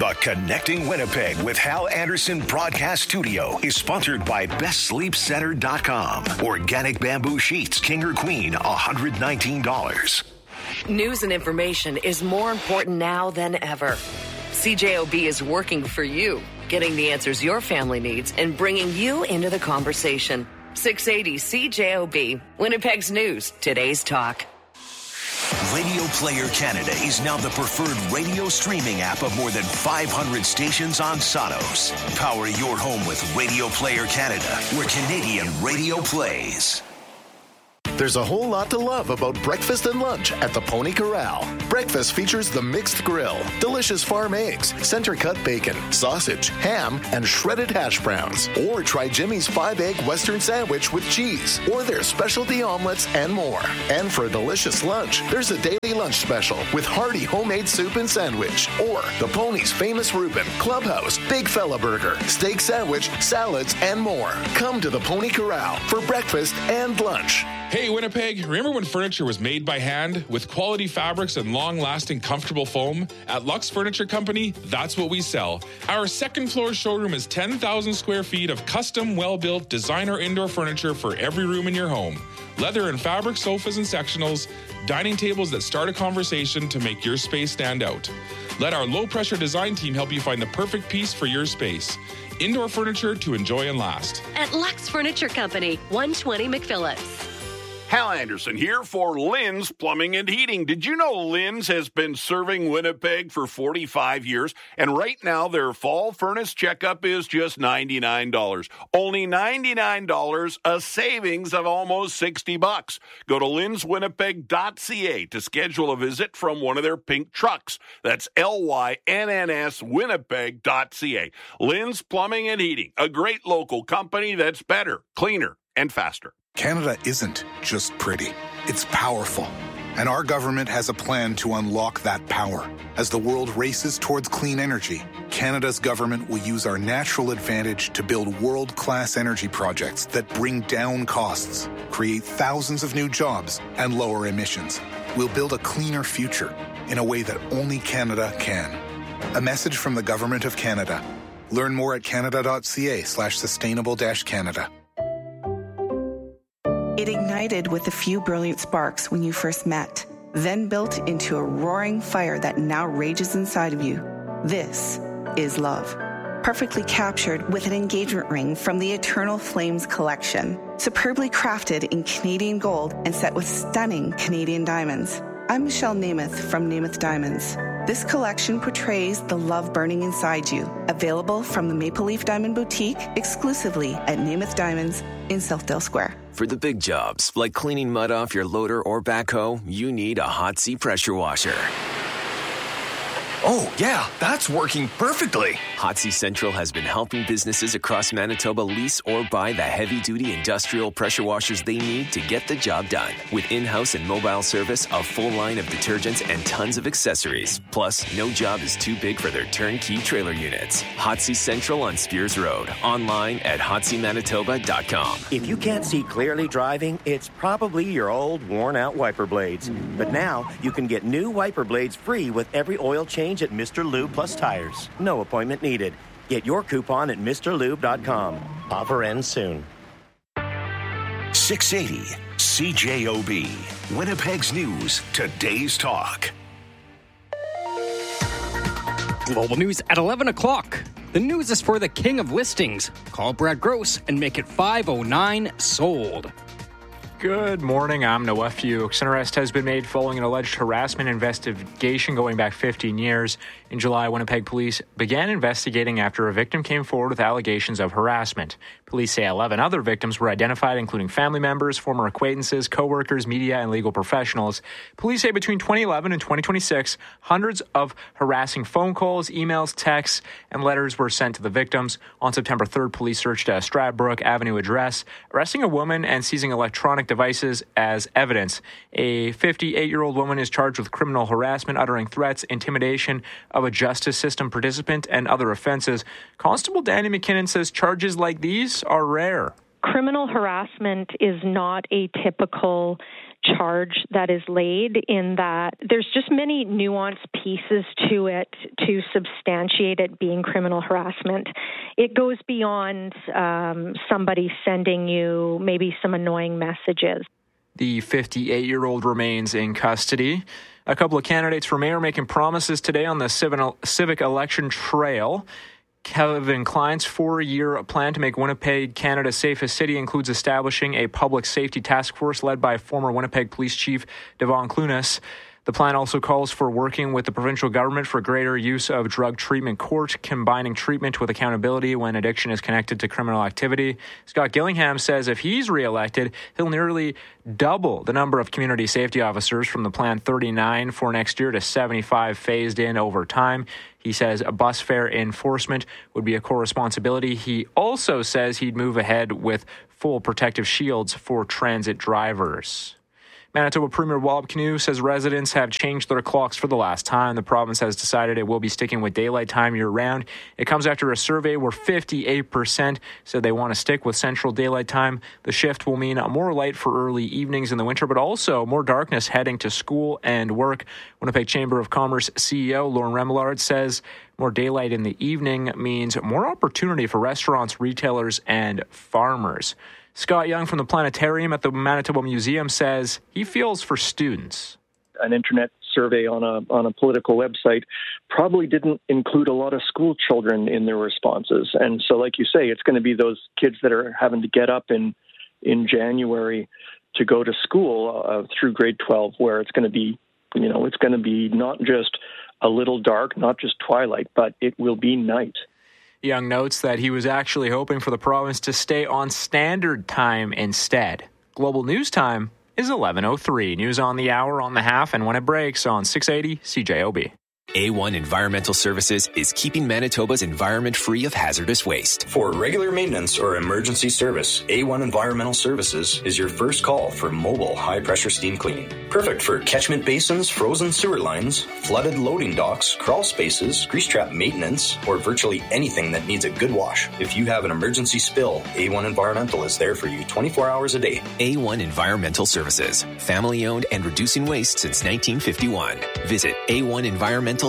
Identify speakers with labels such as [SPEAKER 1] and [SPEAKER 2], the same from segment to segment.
[SPEAKER 1] The Connecting Winnipeg with Hal Anderson Broadcast Studio is sponsored by BestSleepCenter.com. Organic bamboo sheets, king or queen, $119.
[SPEAKER 2] News and information is more important now than ever. CJOB is working for you, getting the answers your family needs and bringing you into the conversation. 680 CJOB, Winnipeg's news, today's talk.
[SPEAKER 1] Radio Player Canada is now the preferred radio streaming app of more than 500 stations on Sonos. Power your home with Radio Player Canada, where Canadian radio plays.
[SPEAKER 3] There's a whole lot to love about breakfast and lunch at the Pony Corral. Breakfast features the mixed grill, delicious farm eggs, center-cut bacon, sausage, ham, and shredded hash browns. Or try Jimmy's 5-egg Western sandwich with cheese, or their specialty omelets and more. And for a delicious lunch, there's a daily lunch special with hearty homemade soup and sandwich. Or the Pony's famous Reuben, Clubhouse, Big Fella Burger, steak sandwich, salads, and more. Come to the Pony Corral for breakfast and lunch.
[SPEAKER 4] Hey Winnipeg, remember when furniture was made by hand with quality fabrics and long-lasting comfortable foam? At Lux Furniture Company, that's what we sell. Our second floor showroom is 10,000 square feet of custom, well-built designer indoor furniture for every room in your home. Leather and fabric sofas and sectionals, dining tables that start a conversation to make your space stand out. Let our low-pressure design team help you find the perfect piece for your space. Indoor furniture to enjoy and last.
[SPEAKER 5] At Lux Furniture Company, 120 McPhillips.
[SPEAKER 6] Hal Anderson here for Lynn's Plumbing and Heating. Did you know Lynn's has been serving Winnipeg for 45 years? And right now, their fall furnace checkup is just $99. Only $99, a savings of almost $60. Go to lynswinnipeg.ca to schedule a visit from one of their pink trucks. That's LYNNS Winnipeg.ca. Lynn's Plumbing and Heating, a great local company that's better, cleaner, and faster.
[SPEAKER 7] Canada isn't just pretty, it's powerful. And our government has a plan to unlock that power. As the world races towards clean energy, Canada's government will use our natural advantage to build world-class energy projects that bring down costs, create thousands of new jobs, and lower emissions. We'll build a cleaner future in a way that only Canada can. A message from the Government of Canada. Learn more at canada.ca/sustainable-Canada.
[SPEAKER 8] It ignited with a few brilliant sparks when you first met, then built into a roaring fire that now rages inside of you. This is love. Perfectly captured with an engagement ring from the Eternal Flames collection, superbly crafted in Canadian gold and set with stunning Canadian diamonds. I'm Michelle Namath from Namath Diamonds. This collection portrays the love burning inside you. Available from the Maple Leaf Diamond Boutique exclusively at Namath Diamonds in Southdale Square.
[SPEAKER 9] For the big jobs, like cleaning mud off your loader or backhoe, you need a Hot Sea pressure washer.
[SPEAKER 10] Oh, yeah, that's working perfectly.
[SPEAKER 9] Hot Sea Central has been helping businesses across Manitoba lease or buy the heavy-duty industrial pressure washers they need to get the job done. With in-house and mobile service, a full line of detergents, and tons of accessories. Plus, no job is too big for their turnkey trailer units. Hot Sea Central on Spears Road. Online at hotseamanitoba.com.
[SPEAKER 11] If you can't see clearly driving, it's probably your old, worn-out wiper blades. But now, you can get new wiper blades free with every oil change at Mr. Lube Plus Tires. No appointment needed. Get your coupon at MrLube.com. Offer ends soon.
[SPEAKER 1] 680 CJOB, Winnipeg's News, today's talk.
[SPEAKER 12] Global news at 11 o'clock. The news is for the king of listings. Call Brad Gross and make it 509 sold.
[SPEAKER 13] Good morning, I'm Noah Fuchs. An arrest has been made following an alleged harassment investigation going back 15 years. In July, Winnipeg police began investigating after a victim came forward with allegations of harassment. Police say 11 other victims were identified, including family members, former acquaintances, co-workers, media, and legal professionals. Police say between 2011 and 2026, hundreds of harassing phone calls, emails, texts, and letters were sent to the victims. On September 3rd, police searched a Stradbrook Avenue address, arresting a woman and seizing electronic devices as evidence. A 58-year-old woman is charged with criminal harassment, uttering threats, intimidation of a justice system participant, and other offenses. Constable Danny McKinnon says charges like these are rare.
[SPEAKER 14] Criminal harassment is not a typical charge that is laid, in that there's just many nuanced pieces to it to substantiate it being criminal harassment. It goes beyond somebody sending you maybe some annoying messages.
[SPEAKER 13] The 58-year-old remains in custody. A couple of candidates for mayor making promises today on the civic election trail. Kevin Klein's 4-year plan to make Winnipeg Canada's safest city includes establishing a public safety task force led by former Winnipeg Police Chief Devon Clunas. The plan also calls for working with the provincial government for greater use of drug treatment court, combining treatment with accountability when addiction is connected to criminal activity. Scott Gillingham says if he's reelected, he'll nearly double the number of community safety officers from the planned 39 for next year to 75 phased in over time. He says bus fare enforcement would be a core responsibility. He also says he'd move ahead with full protective shields for transit drivers. Manitoba Premier Wallop Canoe says residents have changed their clocks for the last time. The province has decided it will be sticking with daylight time year-round. It comes after a survey where 58% said they want to stick with central daylight time. The shift will mean more light for early evenings in the winter, but also more darkness heading to school and work. Winnipeg Chamber of Commerce CEO Lauren Remillard says more daylight in the evening means more opportunity for restaurants, retailers, and farmers. Scott Young from the Planetarium at the Manitoba Museum says he feels for students.
[SPEAKER 15] An internet survey on a political website probably didn't include a lot of school children in their responses. And so, like you say, it's going to be those kids that are having to get up in January to go to school through grade 12, where it's going to be, it's going to be not just a little dark, not just twilight, but it will be night.
[SPEAKER 13] Young notes that he was actually hoping for the province to stay on standard time instead. Global News Time is 11:03. News on the hour, on the half, and when it breaks on 680 CJOB.
[SPEAKER 9] A1 Environmental Services is keeping Manitoba's environment free of hazardous waste.
[SPEAKER 10] For regular maintenance or emergency service, A1 Environmental Services is your first call for mobile high-pressure steam cleaning. Perfect for catchment basins, frozen sewer lines, flooded loading docks, crawl spaces, grease trap maintenance, or virtually anything that needs a good wash. If you have an emergency spill, A1 Environmental is there for you 24 hours a day.
[SPEAKER 9] A1 Environmental Services, family-owned and reducing waste since 1951. Visit A1Environmental.ca.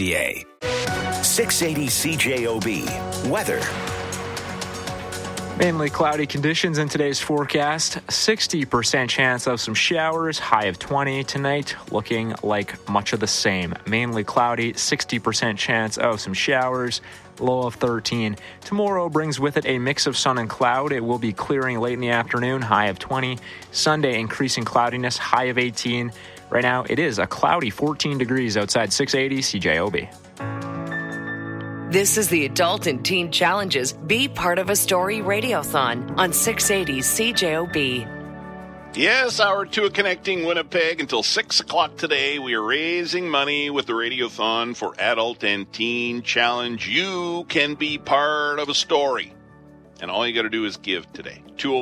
[SPEAKER 1] 680 CJOB. Weather.
[SPEAKER 13] Mainly cloudy conditions in today's forecast. 60% chance of some showers, high of 20. Tonight, looking like much of the same. Mainly cloudy, 60% chance of some showers, low of 13. Tomorrow brings with it a mix of sun and cloud. It will be clearing late in the afternoon, high of 20. Sunday, increasing cloudiness, high of 18. Right now, it is a cloudy 14 degrees outside 680 CJOB.
[SPEAKER 2] This is the Adult and Teen Challenges Be Part of a Story Radiothon on 680 CJOB.
[SPEAKER 6] Yes, hour 2 of Connecting Winnipeg until 6 o'clock today. We are raising money with the Radiothon for Adult and Teen Challenge. You can be part of a story. And all you got to do is give today.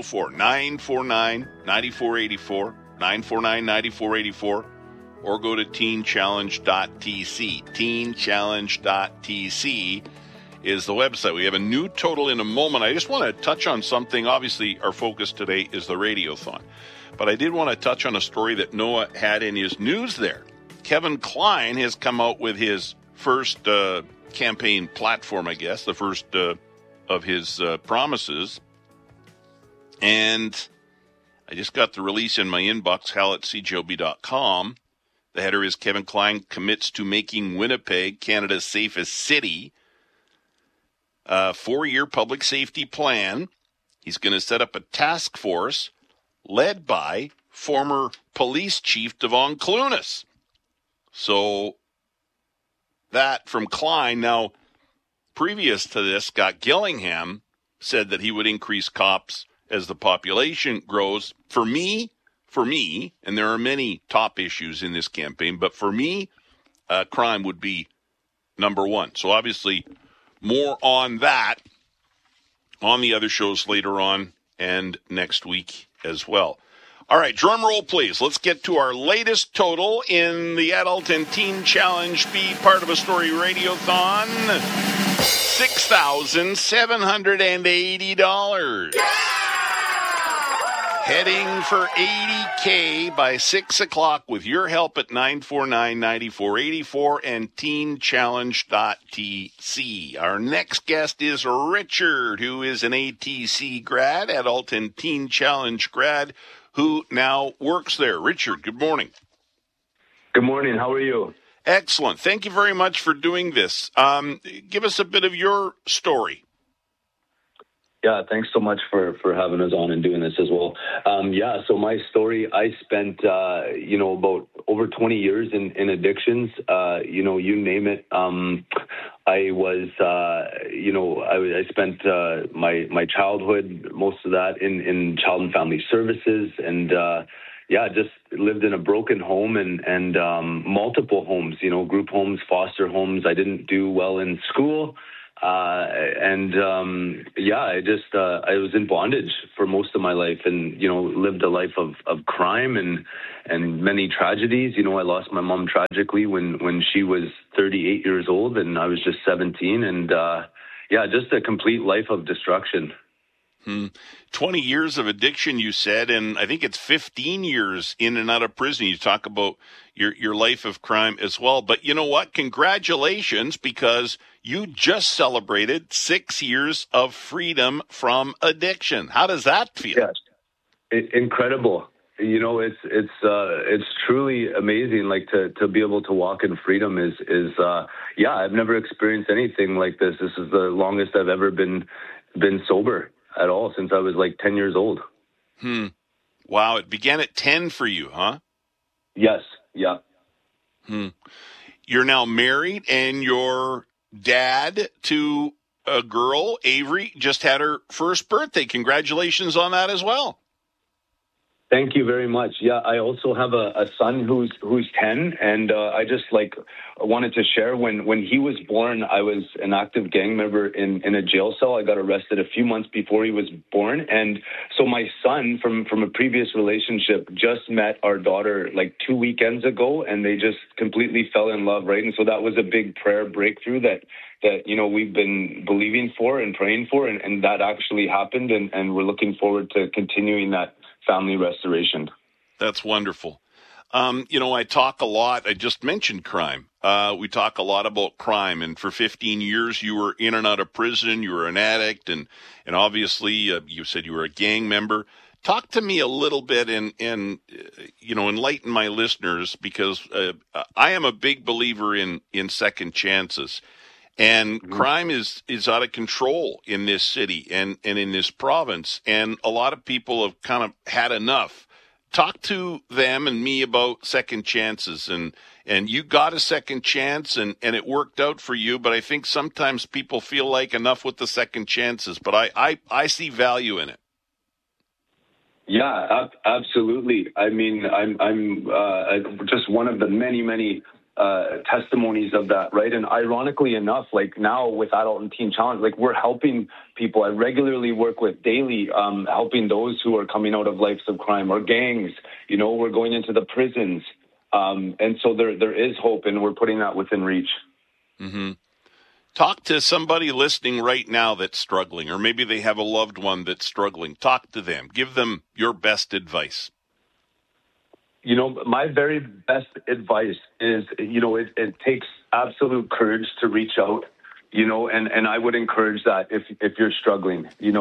[SPEAKER 6] 204-949-9484. 949-9484, or go to teenchallenge.tc. Teenchallenge.tc is the website. We have a new total in a moment. I just want to touch on something. Obviously, our focus today is the Radiothon. But I did want to touch on a story that Noah had in his news there. Kevin Klein has come out with his first campaign platform, I guess, the first of his promises. And I just got the release in my inbox, hal@cjob.com. The header is Kevin Klein commits to making Winnipeg Canada's safest city. 4-year public safety plan. He's going to set up a task force led by former police chief Devon Clunas. So that from Klein. Now, previous to this, Scott Gillingham said that he would increase cops as the population grows. For me, and there are many top issues in this campaign, but for me, crime would be number one. So obviously, more on that on the other shows later on and next week as well. All right, drum roll, please. Let's get to our latest total in the Adult and Teen Challenge Be Part of a Story Radiothon. $6,780. Heading for 80K by 6 o'clock with your help at 949-9484 and teenchallenge.tc. Our next guest is Richard, who is an ATC grad, Adult and Teen Challenge grad, who now works there. Richard, good morning.
[SPEAKER 16] Good morning. How are you?
[SPEAKER 6] Excellent. Thank you very much for doing this. Give us a bit of your story.
[SPEAKER 16] Yeah, thanks so much for having us on and doing this as well. So my story, I spent, about over 20 years in addictions, you name it. I spent my childhood, most of that in child and family services, and just lived in a broken home and multiple homes, group homes, foster homes. I didn't do well in school. I was in bondage for most of my life and, lived a life of crime and many tragedies. I lost my mom tragically when she was 38 years old and I was just 17. And, just a complete life of destruction.
[SPEAKER 6] 20 years of addiction, you said, and I think it's 15 years in and out of prison. You talk about your life of crime as well. But you know what? Congratulations, because you just celebrated 6 years of freedom from addiction. How does that feel?
[SPEAKER 16] Yes, incredible. It's truly amazing. Like to be able to walk in freedom is I've never experienced anything like this. This is the longest I've ever been sober at all since I was like 10 years old.
[SPEAKER 6] Wow. It began at 10 for you, huh?
[SPEAKER 16] Yes. Yeah.
[SPEAKER 6] You're now married and your dad to a girl, Avery, just had her first birthday. Congratulations on that as well.
[SPEAKER 16] Thank you very much. Yeah, I also have a son who's 10, and I just wanted to share when he was born, I was an active gang member in a jail cell. I got arrested a few months before he was born, and so my son from a previous relationship just met our daughter 2 weekends ago, and they just completely fell in love, right? And so that was a big prayer breakthrough that we've been believing for and praying for, and that actually happened, and we're looking forward to continuing that family restoration.
[SPEAKER 6] That's wonderful. I talk a lot. I just mentioned crime. We talk a lot about crime. And for 15 years, you were in and out of prison. You were an addict. And obviously, you said you were a gang member. Talk to me a little bit and enlighten my listeners, because I am a big believer in second chances. And crime is out of control in this city and in this province. And a lot of people have kind of had enough. Talk to them and me about second chances. And you got a second chance and it worked out for you. But I think sometimes people feel like enough with the second chances. But I see value in it.
[SPEAKER 16] Yeah, absolutely. I mean, I'm just one of the many testimonies of that, right? And ironically enough, now with Adult and Teen Challenge, we're helping people. I regularly work with daily, helping those who are coming out of lives of crime or gangs. We're going into the prisons. And so there is hope, and we're putting that within reach.
[SPEAKER 6] Mm-hmm. Talk to somebody listening right now that's struggling, or maybe they have a loved one that's struggling. Talk to them. Give them your best advice.
[SPEAKER 16] My very best advice is, it takes absolute courage to reach out, and I would encourage that if you're struggling, give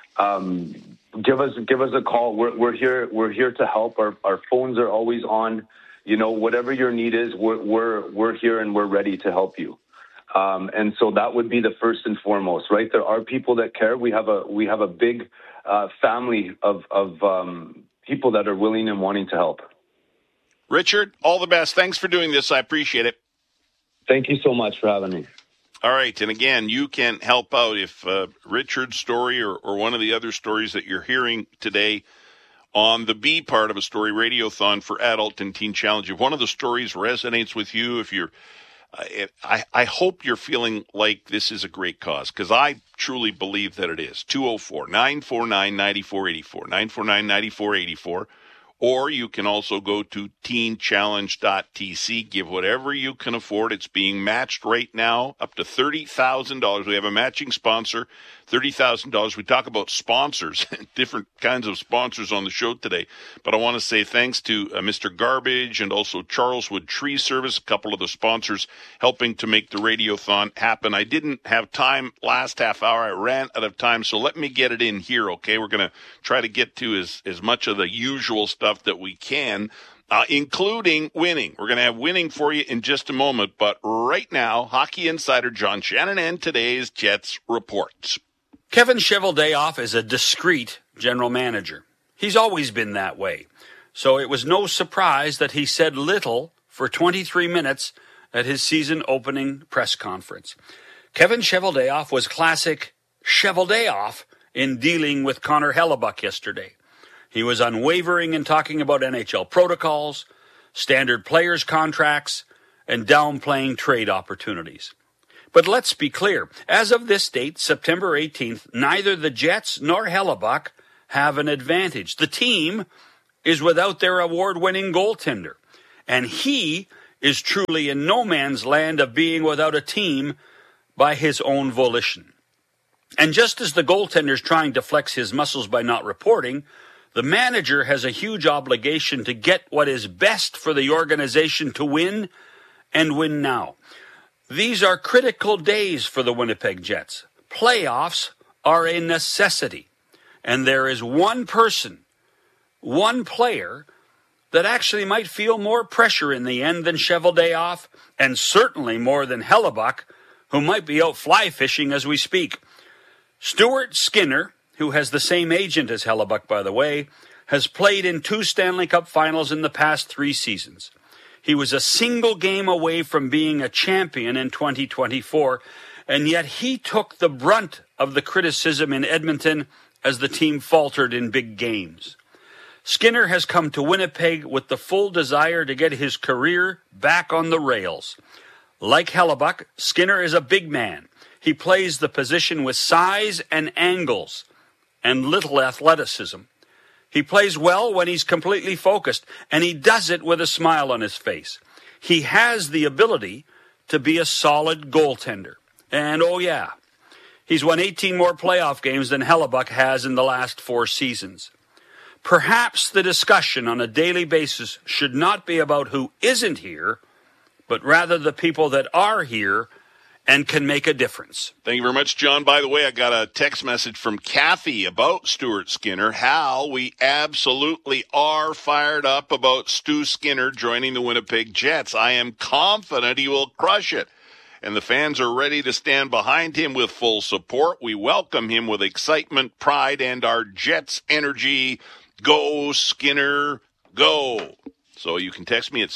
[SPEAKER 16] us a call. We're here to help. Our phones are always on, whatever your need is, we're here and we're ready to help you. And so that would be the first and foremost, right? There are people that care. We have a big family of people that are willing and wanting to help.
[SPEAKER 6] Richard, all the best. Thanks for doing this. I appreciate it.
[SPEAKER 16] Thank you so much for having me.
[SPEAKER 6] All right. And again, you can help out if Richard's story or one of the other stories that you're hearing today on the B part of a story radiothon for Adult and Teen Challenge. If one of the stories resonates with you, if you're, I hope you're feeling like this is a great cause, because I truly believe that it is. 204-949-9484, 949-9484. Or you can also go to teenchallenge.tc. Give whatever you can afford. It's being matched right now up to $30,000. We have a matching sponsor, $30,000. We talk about sponsors, different kinds of sponsors on the show today. But I want to say thanks to Mr. Garbage and also Charleswood Tree Service, a couple of the sponsors helping to make the Radiothon happen. I didn't have time last half hour. I ran out of time, so let me get it in here, okay? We're going to try to get to as much of the usual stuff that we can, including winning. We're going to have winning for you in just a moment, but right now, hockey insider John Shannon and today's Jets reports.
[SPEAKER 17] Kevin Cheveldayoff is a discreet general manager. He's always been that way. So it was no surprise that he said little for 23 minutes at his season opening press conference. Kevin Cheveldayoff was classic Cheveldayoff in dealing with Connor Hellebuyck yesterday. He was unwavering in talking about NHL protocols, standard players' contracts, and downplaying trade opportunities. But let's be clear. As of this date, September 18th, neither the Jets nor Hellebuyck have an advantage. The team is without their award-winning goaltender, and he is truly in no man's land of being without a team by his own volition. And just as the goaltender's trying to flex his muscles by not reporting, the manager has a huge obligation to get what is best for the organization to win, and win now. These are critical days for the Winnipeg Jets. Playoffs are a necessity. And there is one person, one player, that actually might feel more pressure in the end than Cheveldayoff, and certainly more than Hellebuyck, who might be out fly fishing as we speak. Stuart Skinner, who has the same agent as Hellebuyck, by the way, has played in 2 Stanley Cup finals in the past 3 seasons. He was a single game away from being a champion in 2024, and yet he took the brunt of the criticism in Edmonton as the team faltered in big games. Skinner has come to Winnipeg with the full desire to get his career back on the rails. Like Hellebuyck, Skinner is a big man. He plays the position with size and angles and little athleticism. He plays well when he's completely focused, and he does it with a smile on his face. He has the ability to be a solid goaltender. And oh yeah, he's won 18 more playoff games than Hellebuyck has in the last 4 seasons. Perhaps the discussion on a daily basis should not be about who isn't here, but rather the people that are here and can make a difference.
[SPEAKER 6] Thank you very much, John. By the way, I got a text message from Kathy about Stuart Skinner. Hal, we absolutely are fired up about Stu Skinner joining the Winnipeg Jets. I am confident he will crush it. And the fans are ready to stand behind him with full support. We welcome him with excitement, pride, and our Jets energy. Go, Skinner, go. So you can text me at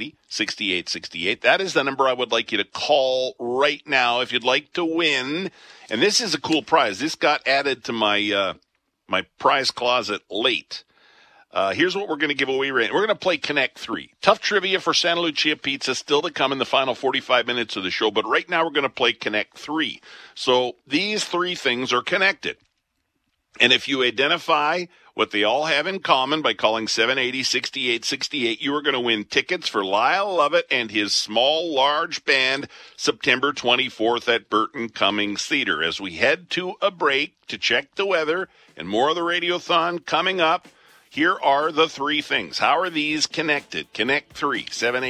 [SPEAKER 6] 780-6868. That is the number I would like you to call right now if you'd like to win. And this is a cool prize. This got added to my my prize closet late. Here's what we're going to give away. We're going to play Connect 3. Tough trivia for Santa Lucia Pizza still to come in the final 45 minutes of the show. But right now we're going to play Connect 3. So these 3 things are connected. And if you identify what they all have in common by calling 780-6868, you are going to win tickets for Lyle Lovett and his small, large band September 24th at Burton Cummings Theater. As we head to a break to check the weather and more of the Radiothon coming up, here are the 3 things. How are these connected? Connect 3,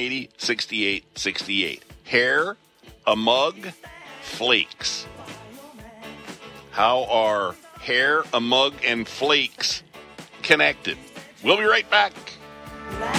[SPEAKER 6] 780-6868. Hair, a mug, flakes. How are hair, a mug, and flakes connected? We'll be right back.